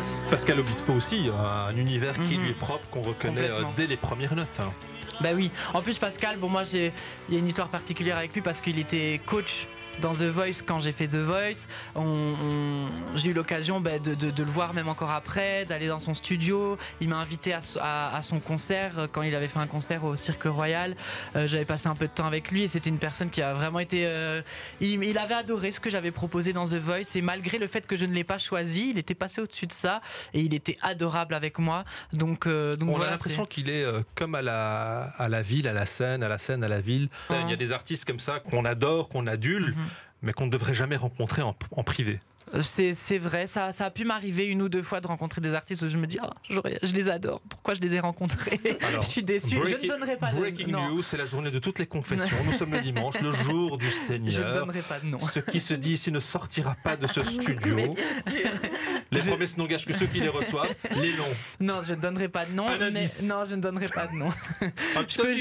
Pascal Obispo aussi, un univers qui lui est propre, qu'on reconnaît dès les premières notes. Bah oui, en plus Pascal, bon moi il y a une histoire particulière avec lui parce qu'il était coach dans The Voice quand j'ai fait The Voice. J'ai eu l'occasion de le voir même encore après, d'aller dans son studio. Il m'a invité à son concert quand il avait fait un concert au Cirque Royal. J'avais passé un peu de temps avec lui et c'était une personne qui a vraiment été... il avait adoré ce que j'avais proposé dans The Voice et malgré le fait que je ne l'ai pas choisi, il était passé au-dessus de ça et il était adorable avec moi. Donc on a l'impression qu'il est comme à la ville, à la scène, à la ville. Il y a des artistes comme ça qu'on adore, qu'on adule, mais qu'on ne devrait jamais rencontrer en privé. C'est vrai, ça a pu m'arriver une ou deux fois de rencontrer des artistes où je me dis je les adore, pourquoi je les ai rencontrés? Alors, je suis déçu, je ne donnerai pas de nom. Breaking news, c'est la journée de toutes les confessions. Nous sommes le dimanche, le jour du Seigneur. Je ne donnerai pas de nom. Ce qui se dit ici ne sortira pas de ce studio. Les promesses n'engagent que ceux qui les reçoivent. Les noms. Non, je ne donnerai pas de nom. Un indice. Non, je ne donnerai pas de nom.